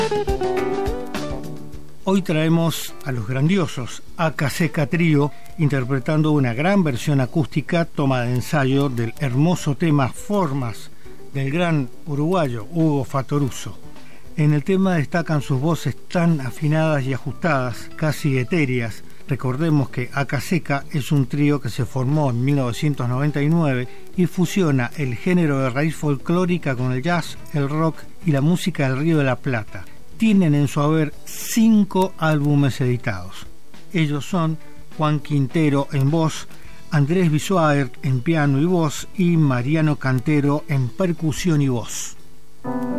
Hoy traemos a los grandiosos Acaseca Trío interpretando una gran versión acústica toma de ensayo del hermoso tema Formas del gran uruguayo Hugo Fattoruso. En el tema destacan sus voces tan afinadas y ajustadas, casi etéreas. Recordemos que Acaseca es un trío que se formó en 1999 y fusiona el género de raíz folclórica con el jazz, el rock y la música del Río de la Plata. Tienen en su haber 5 álbumes editados. Ellos son Juan Quintero en voz, Andrés Bisuaert en piano y voz y Mariano Cantero en percusión y voz.